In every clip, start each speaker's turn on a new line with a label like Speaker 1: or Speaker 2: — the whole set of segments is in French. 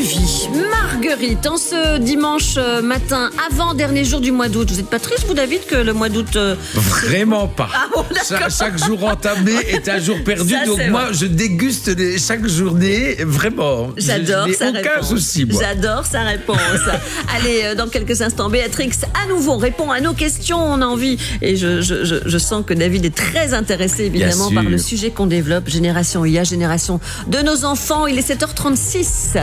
Speaker 1: vie. Marguerite, en ce dimanche matin, avant-dernier jour du mois d'août, vous n'êtes pas triste, vous, David, que le mois d'août...
Speaker 2: Vraiment pas.
Speaker 1: Ah bon,
Speaker 2: chaque jour entamé est un jour perdu.
Speaker 1: Ça,
Speaker 2: donc moi, je déguste chaque journée, vraiment.
Speaker 1: J'adore sa
Speaker 2: aucun
Speaker 1: réponse.
Speaker 2: souci, moi.
Speaker 1: J'adore sa réponse. Allez, dans quelques instants, Béatrix, à nouveau, répond à nos questions. On a envie, et je sens que David est très intéressé, évidemment, par le sujet qu'on développe. Génération IA, génération de nos enfants. Il est 7h36.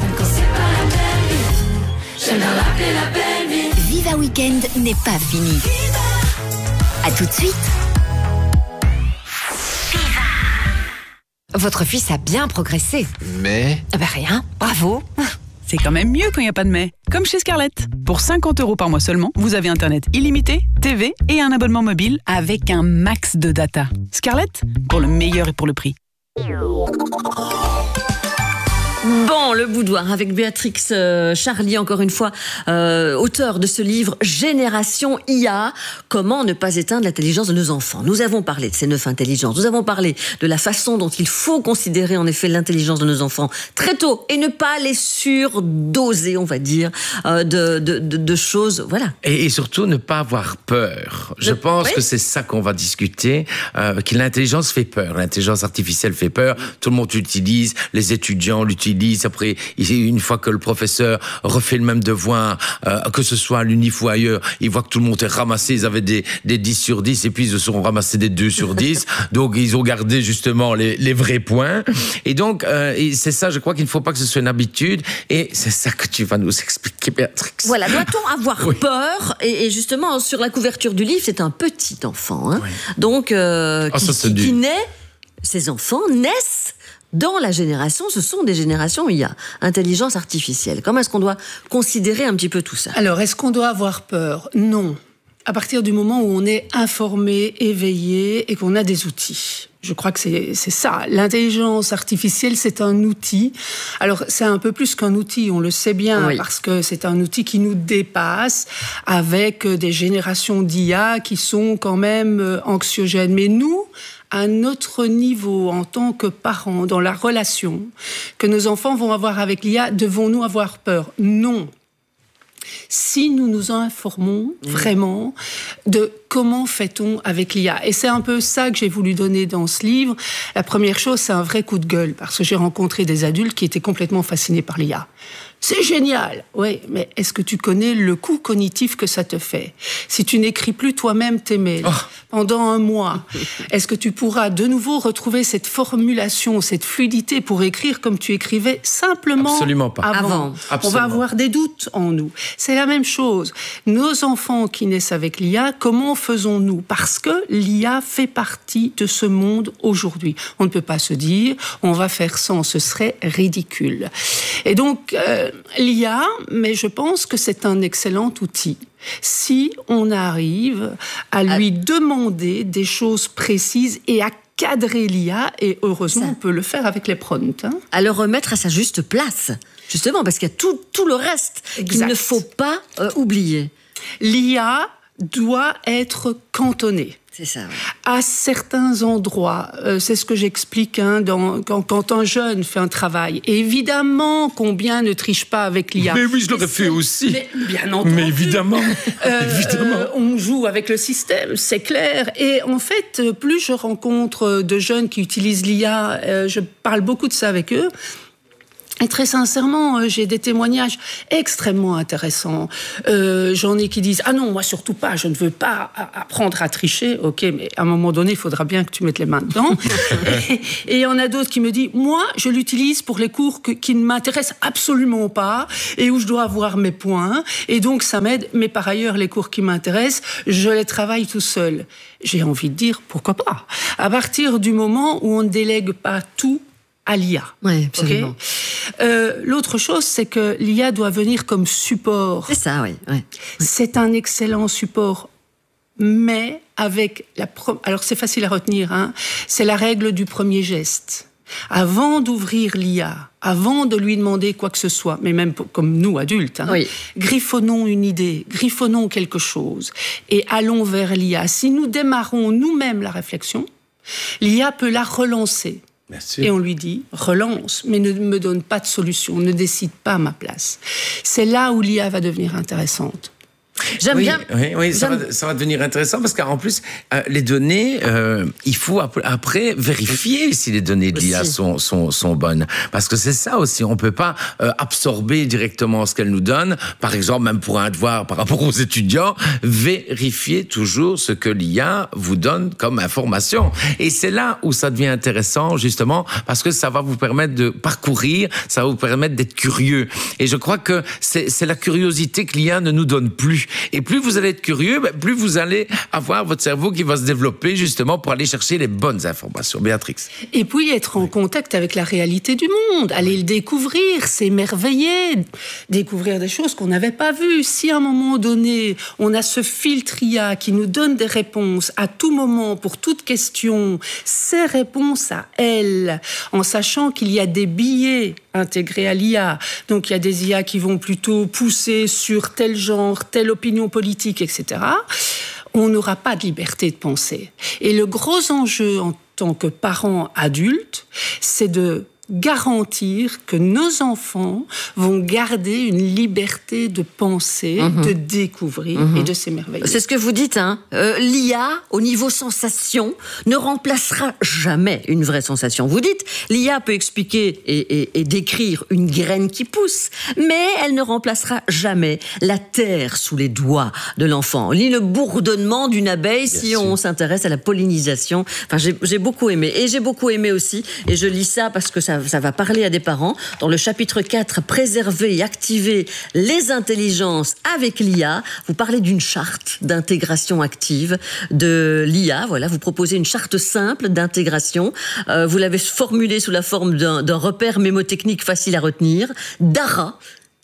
Speaker 3: Viva Weekend n'est pas fini. À tout de suite. Votre fils a bien progressé.
Speaker 4: Mais...
Speaker 3: Rien, bravo.
Speaker 5: C'est quand même mieux quand il n'y a pas de mais. Comme chez Scarlett. Pour 50 € par mois seulement, vous avez Internet illimité, TV et un abonnement mobile avec un max de data. Scarlett, pour le meilleur et pour le prix.
Speaker 1: Bon, le boudoir avec Béatrix Charlier, encore une fois, auteur de ce livre Génération IA, comment ne pas éteindre l'intelligence de nos enfants. Nous avons parlé de ces 9 intelligences, nous avons parlé de la façon dont il faut considérer en effet l'intelligence de nos enfants très tôt et ne pas les surdoser, on va dire, de choses, voilà.
Speaker 2: Et surtout ne pas avoir peur. Je pense que c'est ça qu'on va discuter, que l'intelligence fait peur, l'intelligence artificielle fait peur, tout le monde l'utilise, les étudiants l'utilisent. Après, une fois que le professeur refait le même devoir, que ce soit à l'UNIF ou ailleurs, il voit que tout le monde est ramassé, ils avaient des 10 sur 10 et puis ils se sont ramassés des 2 sur 10. Donc, ils ont gardé justement les vrais points. Et donc, c'est ça, je crois qu'il ne faut pas que ce soit une habitude. Et c'est ça que tu vas nous expliquer, Béatrix.
Speaker 1: Voilà, doit-on avoir peur et justement, sur la couverture du livre, c'est un petit enfant. Hein, donc, qui naît, ces enfants naissent dans la génération, ce sont des générations IA, intelligence artificielle. Comment est-ce qu'on doit considérer un petit peu tout ça?
Speaker 6: Alors, est-ce qu'on doit avoir peur? Non. À partir du moment où on est informé, éveillé et qu'on a des outils. Je crois que c'est ça. L'intelligence artificielle, c'est un outil. Alors, c'est un peu plus qu'un outil, on le sait bien, parce que c'est un outil qui nous dépasse avec des générations d'IA qui sont quand même anxiogènes. Mais nous, à notre niveau, en tant que parents, dans la relation que nos enfants vont avoir avec l'IA, devons-nous avoir peur? Non. Si nous nous informons vraiment de comment fait-on avec l'IA. Et c'est un peu ça que j'ai voulu donner dans ce livre. La première chose, c'est un vrai coup de gueule, parce que j'ai rencontré des adultes qui étaient complètement fascinés par l'IA. C'est génial. Oui, mais est-ce que tu connais le coût cognitif que ça te fait? Si tu n'écris plus toi-même tes mails pendant un mois, est-ce que tu pourras de nouveau retrouver cette formulation, cette fluidité pour écrire comme tu écrivais simplement
Speaker 2: Absolument pas.
Speaker 6: avant? On va avoir des doutes en nous. C'est la même chose. Nos enfants qui naissent avec l'IA, comment faisons-nous? Parce que l'IA fait partie de ce monde aujourd'hui. On ne peut pas se dire, on va faire sans, ce serait ridicule. Et donc, l'IA, mais je pense que c'est un excellent outil. Si on arrive à lui demander des choses précises et à cadrer l'IA, et heureusement, on peut le faire avec les prompts. Hein.
Speaker 1: À le remettre à sa juste place, justement, parce qu'il y a tout le reste qu'il ne faut pas oublier.
Speaker 6: L'IA doit être cantonnée.
Speaker 1: C'est ça. Ouais.
Speaker 6: À certains endroits, c'est ce que j'explique quand un jeune fait un travail. Et évidemment, combien ne triche pas avec l'IA.
Speaker 2: Mais oui, je l'aurais fait aussi.
Speaker 6: Mais bien entendu.
Speaker 2: Mais évidemment. Évidemment.
Speaker 6: On joue avec le système, c'est clair. Et en fait, plus je rencontre de jeunes qui utilisent l'IA, je parle beaucoup de ça avec eux. Et très sincèrement, j'ai des témoignages extrêmement intéressants. J'en ai qui disent « Ah non, moi surtout pas, je ne veux pas apprendre à tricher. » Ok, mais à un moment donné, il faudra bien que tu mettes les mains dedans. Et il y en a d'autres qui me disent « Moi, je l'utilise pour les cours qui ne m'intéressent absolument pas et où je dois avoir mes points. Et donc, ça m'aide. Mais par ailleurs, les cours qui m'intéressent, je les travaille tout seul. » J'ai envie de dire « Pourquoi pas ?» À partir du moment où on ne délègue pas tout à l'IA.
Speaker 1: Oui, absolument.
Speaker 6: Okay. L'autre chose, c'est que l'IA doit venir comme support.
Speaker 1: C'est ça, oui.
Speaker 6: C'est un excellent support, mais avec alors c'est facile à retenir, hein, c'est la règle du premier geste. Avant d'ouvrir l'IA, avant de lui demander quoi que ce soit, mais même comme nous, adultes, hein, griffonnons une idée, griffonnons quelque chose et allons vers l'IA. Si nous démarrons nous-mêmes la réflexion, l'IA peut la relancer.
Speaker 2: Bien sûr.
Speaker 6: Et on lui dit, relance, mais ne me donne pas de solution, ne décide pas à ma place. C'est là où l'IA va devenir intéressante.
Speaker 1: J'aime bien.
Speaker 2: Oui, ça va devenir intéressant parce qu'en plus, les données, il faut après vérifier si les données de l'IA sont bonnes. Parce que c'est ça aussi, on peut pas absorber directement ce qu'elle nous donne. Par exemple, même pour un devoir par rapport aux étudiants, vérifiez toujours ce que l'IA vous donne comme information. Et c'est là où ça devient intéressant, justement, parce que ça va vous permettre de parcourir, ça va vous permettre d'être curieux. Et je crois que c'est la curiosité que l'IA ne nous donne plus. Et plus vous allez être curieux, plus vous allez avoir votre cerveau qui va se développer justement pour aller chercher les bonnes informations. Béatrix.
Speaker 6: Et puis être en contact avec la réalité du monde, aller le découvrir, s'émerveiller, découvrir des choses qu'on n'avait pas vues. Si à un moment donné, on a ce filtre IA qui nous donne des réponses à tout moment, pour toute question, ces réponses à elle, en sachant qu'il y a des biais intégrés à l'IA. Donc il y a des IA qui vont plutôt pousser sur tel genre, telle opinion politique, etc. On n'aura pas de liberté de penser. Et le gros enjeu en tant que parents adultes, c'est de garantir que nos enfants vont garder une liberté de penser, de découvrir et de s'émerveiller.
Speaker 1: C'est ce que vous dites, hein. L'IA, au niveau sensation, ne remplacera jamais une vraie sensation. Vous dites, l'IA peut expliquer et décrire une graine qui pousse, mais elle ne remplacera jamais la terre sous les doigts de l'enfant, ni le bourdonnement d'une abeille si on s'intéresse à la pollinisation. Enfin, j'ai beaucoup aimé. Et j'ai beaucoup aimé aussi, et je lis ça parce que ça va parler à des parents. Dans le chapitre 4, préserver et activer les intelligences avec l'IA, vous parlez d'une charte d'intégration active de l'IA. Voilà, vous proposez une charte simple d'intégration. Vous l'avez formulée sous la forme d'un repère mémotechnique facile à retenir. DARA.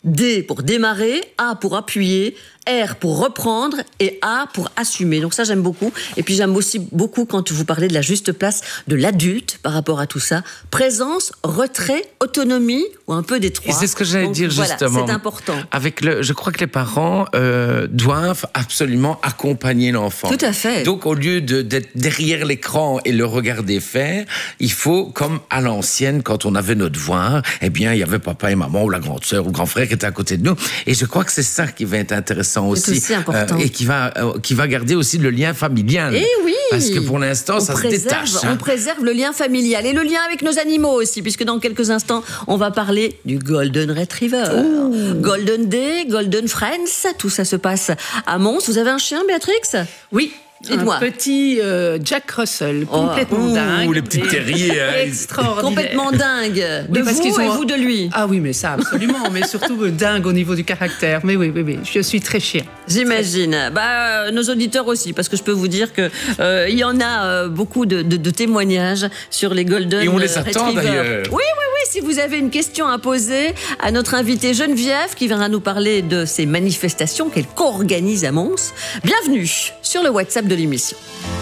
Speaker 1: D pour démarrer, A pour appuyer, R pour reprendre et A pour assumer. Donc ça, j'aime beaucoup. Et puis j'aime aussi beaucoup quand vous parlez de la juste place de l'adulte par rapport à tout ça. Présence, retrait, autonomie ou un peu des trois.
Speaker 2: Et c'est ce que j'allais dire justement.
Speaker 1: Voilà, c'est important.
Speaker 2: Je crois que les parents doivent absolument accompagner l'enfant.
Speaker 1: Tout à fait.
Speaker 2: Donc au lieu d'être derrière l'écran et le regarder faire, il faut, comme à l'ancienne, quand on avait nos devoirs, eh bien il y avait papa et maman ou la grande sœur ou le grand frère qui était à côté de nous. Et je crois que c'est ça qui va être intéressant aussi
Speaker 1: important.
Speaker 2: Et qui va garder aussi le lien familial.
Speaker 1: Et oui.
Speaker 2: Parce que pour l'instant, ça se détache.
Speaker 1: On préserve le lien familial et le lien avec nos animaux aussi, puisque dans quelques instants, on va parler du Golden Retriever. Golden Day, Golden Friends, tout ça se passe à Mons. Vous avez un chien, Béatrix ?
Speaker 6: Oui.
Speaker 1: Dites-moi.
Speaker 6: Un petit Jack Russell, complètement dingue.
Speaker 2: Ou les petits terriers.
Speaker 6: Extraordinaire.
Speaker 1: Complètement dingue. De
Speaker 6: Oui, parce
Speaker 1: vous
Speaker 6: qu'ils
Speaker 1: et
Speaker 6: ont...
Speaker 1: vous de lui.
Speaker 6: Ah oui, mais ça, absolument. Mais surtout dingue au niveau du caractère. Mais oui. Je suis très chien.
Speaker 1: J'imagine. Nos auditeurs aussi, parce que je peux vous dire que il y en a beaucoup de témoignages sur les Golden Retrievers.
Speaker 2: Et on les attend d'ailleurs.
Speaker 1: Oui. Si vous avez une question à poser à notre invitée Geneviève, qui viendra nous parler de ces manifestations qu'elle co-organise à Mons, bienvenue sur le WhatsApp de l'émission.